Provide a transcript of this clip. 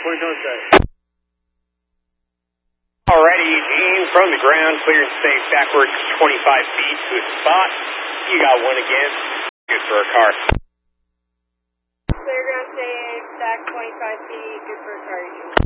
20 Alrighty, Eugene, from the ground, clear and safe, backwards 25 feet to a spot. You got one again. Good for a car. Clear ground safe, back 25 feet, good for a car.